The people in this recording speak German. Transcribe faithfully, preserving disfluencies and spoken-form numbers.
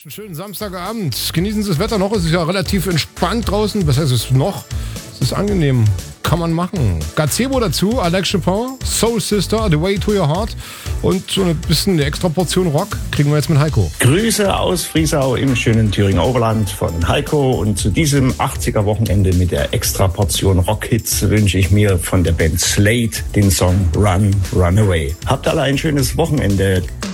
wünsche einen schönen Samstagabend. Genießen Sie das Wetter noch. Es ist ja relativ entspannt draußen. Was heißt es noch? Es ist angenehm. Kann man machen. Gazebo dazu, Alex Chopin, Soul Sister, The Way to Your Heart und so ein bisschen eine extra Portion Rock kriegen wir jetzt mit Heiko. Grüße aus Friesau im schönen Thüringer Oberland von Heiko, und zu diesem achtziger-Wochenende mit der extra Portion Rockhits wünsche ich mir von der Band Slate den Song Run, Run Away. Habt alle ein schönes Wochenende.